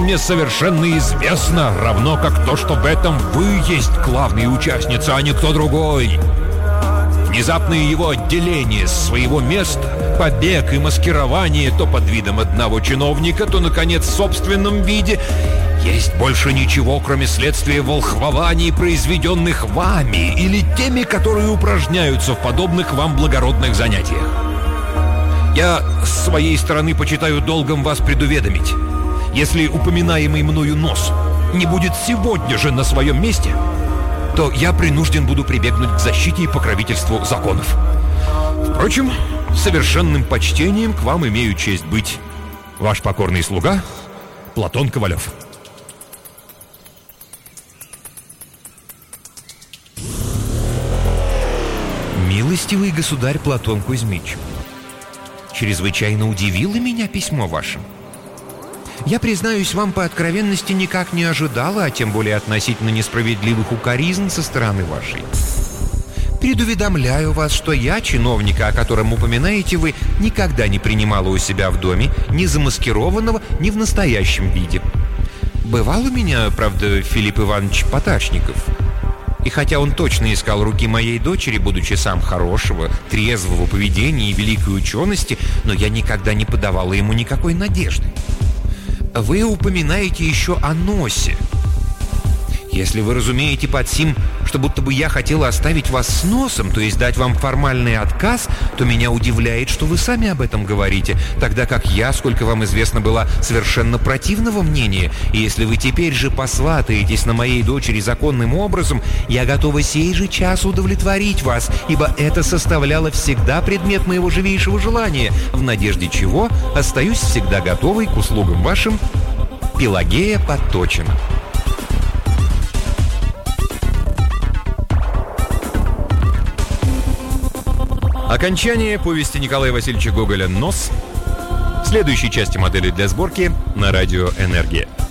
мне совершенно известно, равно как то, что в этом вы есть главная участница, а не кто другой. Внезапное его отделение с своего места, побег и маскирование то под видом одного чиновника, то, наконец, в собственном виде, есть больше ничего, кроме следствия волхвований, произведенных вами или теми, которые упражняются в подобных вам благородных занятиях. Я с своей стороны почитаю долгом вас предуведомить. Если упоминаемый мною нос не будет сегодня же на своем месте, то я принужден буду прибегнуть к защите и покровительству законов. Впрочем, с совершенным почтением к вам имею честь быть ваш покорный слуга Платон Ковалев. Милостивый государь Платон Кузьмич, чрезвычайно удивило меня письмо ваше. Я, признаюсь вам, по откровенности никак не ожидала, а тем более относительно несправедливых укоризн со стороны вашей. Предуведомляю вас, что я, чиновника, о котором упоминаете вы, никогда не принимала у себя в доме ни замаскированного, ни в настоящем виде. Бывал у меня, правда, Филипп Иванович Потачников. И хотя он точно искал руки моей дочери, будучи сам хорошего, трезвого поведения и великой учености, но я никогда не подавала ему никакой надежды. Вы упоминаете еще о носе. Если вы разумеете под сим, что будто бы я хотела оставить вас с носом, то есть дать вам формальный отказ, то меня удивляет, что вы сами об этом говорите, тогда как я, сколько вам известно, была совершенно противного мнения, и если вы теперь же посватаетесь на моей дочери законным образом, я готова сей же час удовлетворить вас, ибо это составляло всегда предмет моего живейшего желания, в надежде чего остаюсь всегда готовой к услугам вашим. Пелагея Подточина. Окончание повести Николая Васильевича Гоголя «Нос» в следующей части модели для сборки на радио «Энергия».